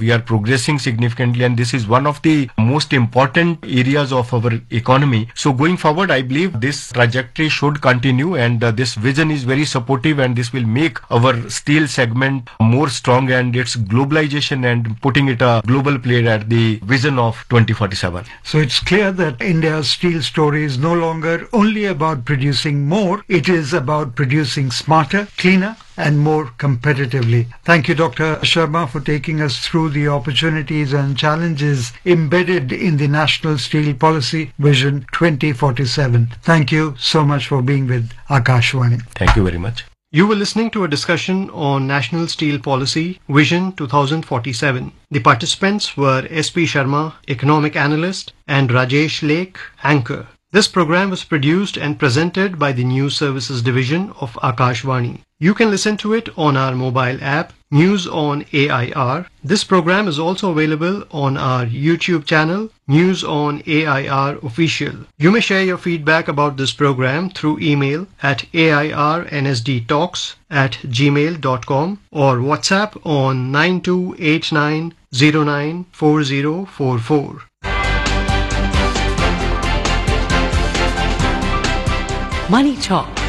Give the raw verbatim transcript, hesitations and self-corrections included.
we are progressing significantly, and this is one of the most important areas of our economy. So going forward, I believe this trajectory should continue, and uh, this vision is very supportive, and this will make our steel segment more strong, and its globalization and putting it a global player at the vision of twenty forty-seven. So it's clear that India's steel story is no longer only about producing more, it is about producing smarter, cleaner, and more competitively. Thank you, Doctor Sharma, for taking us through the opportunities and challenges embedded in the National Steel Policy Vision twenty forty-seven. Thank you so much for being with Akashvani. Thank you very much. You were listening to a discussion on National Steel Policy Vision twenty forty-seven. The participants were S P Sharma, Economic Analyst, and Rajesh Lake, Anchor. This program was produced and presented by the News Services Division of Akashvani. You can listen to it on our mobile app, News on A I R. This program is also available on our YouTube channel, News on A I R Official. You may share your feedback about this program through email at airnsdtalks at gmail dot com or WhatsApp on nine two eight nine zero nine four zero four four. Money Talk